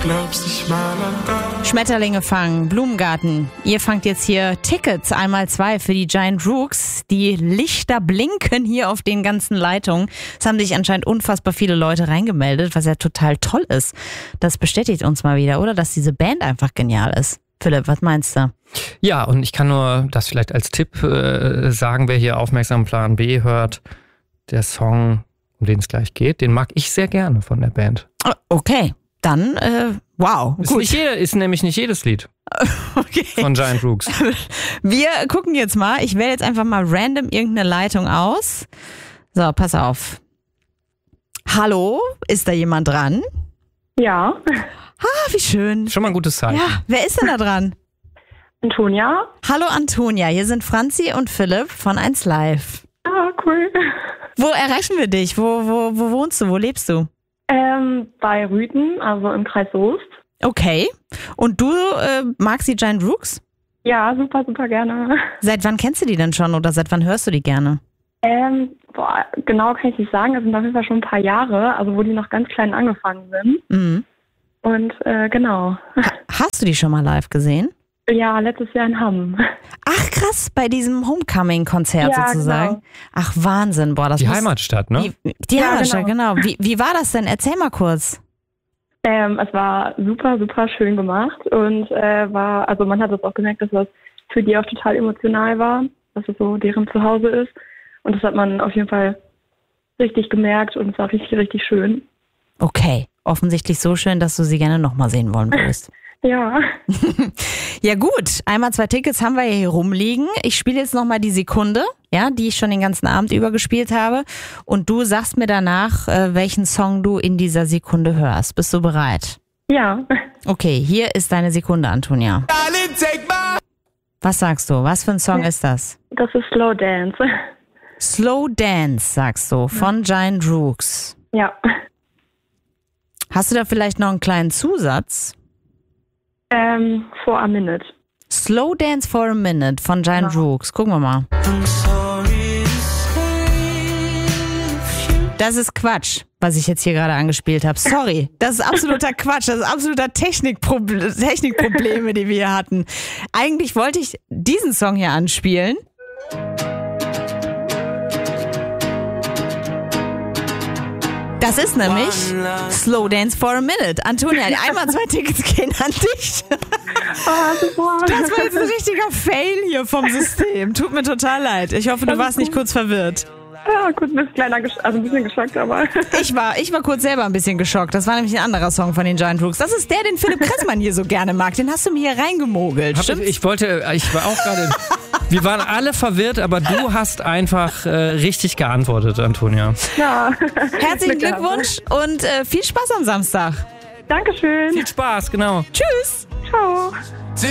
Schmetterlinge fangen, Blumengarten. Ihr fangt jetzt hier Tickets, einmal 2 für die Giant Rooks. Die Lichter blinken hier auf den ganzen Leitungen. Es haben sich anscheinend unfassbar viele Leute reingemeldet, was ja total toll ist. Das bestätigt uns mal wieder, oder? Dass diese Band einfach genial ist. Philipp, was meinst du? Ja, und ich kann nur das vielleicht als Tipp sagen, wer hier aufmerksam Plan B hört. Der Song, um den es gleich geht, den mag ich sehr gerne von der Band. Okay, dann, wow. Gut. Ist nämlich nicht jedes Lied Okay. von Giant Rooks. Wir gucken jetzt mal. Ich wähle jetzt einfach mal random irgendeine Leitung aus. So, pass auf. Hallo, ist da jemand dran? Ja. Ah, wie schön. Schon mal ein gutes Zeichen. Ja, wer ist denn da dran? Antonia. Hallo Antonia, hier sind Franzi und Philipp von 1 Live. Ah, cool. Wo erreichen wir dich? Wo wohnst du? Wo lebst du? Bei Rüthen, also im Kreis Soest. Okay. Und du magst die Giant Rooks? Ja, super, super gerne. Seit wann kennst du die denn schon oder seit wann hörst du die gerne? Genau kann ich nicht sagen. Es sind auf jeden Fall schon ein paar Jahre, also wo die noch ganz klein angefangen sind. Mhm. Und genau. Hast du die schon mal live gesehen? Ja, letztes Jahr in Hamm. Ach krass, bei diesem Homecoming-Konzert Ja, sozusagen. genau. Ach Wahnsinn, boah, das Die muss... Heimatstadt, ne? Die Ja, Heimatstadt, genau. Wie war das denn? Erzähl mal kurz. Es war super, super schön gemacht und also man hat es auch gemerkt, dass das für die auch total emotional war, dass es so deren Zuhause ist. Und das hat man auf jeden Fall richtig gemerkt und es war richtig, richtig schön. Okay, offensichtlich so schön, dass du sie gerne nochmal sehen wollen würdest. Ja. Ja gut, einmal 2 Tickets haben wir hier rumliegen. Ich spiele jetzt nochmal die Sekunde, ja, die ich schon den ganzen Abend über gespielt habe. Und du sagst mir danach, welchen Song du in dieser Sekunde hörst. Bist du bereit? Ja. Okay, hier ist deine Sekunde, Antonia. Was sagst du? Was für ein Song ist das? Das ist Slow Dance. Slow Dance, sagst du, von Giant Rooks. Ja. Hast du da vielleicht noch einen kleinen Zusatz? For a Minute. Slow Dance for a Minute von Giant Rooks. Gucken wir mal. Das ist Quatsch, was ich jetzt hier gerade angespielt habe. Sorry, das ist absoluter Quatsch. Das ist absoluter Technikprobleme, die wir hier hatten. Eigentlich wollte ich diesen Song hier anspielen. Das ist nämlich Slow Dance for a Minute. Antonia, einmal 2 Tickets gehen an dich. Super. Das war jetzt ein richtiger Fail hier vom System. Tut mir total leid. Ich hoffe, du warst nicht kurz verwirrt. Ja, gut, ein bisschen geschockt, aber... Ich war kurz selber ein bisschen geschockt. Das war nämlich ein anderer Song von den Giant Rooks. Das ist der, den Philipp Kressmann hier so gerne mag. Den hast du mir hier reingemogelt. Stimmt's? Ich war auch gerade... Wir waren alle verwirrt, aber du hast einfach richtig geantwortet, Antonia. Ja. Herzlichen Glückwunsch und viel Spaß am Samstag. Dankeschön. Viel Spaß, genau. Tschüss. Ciao.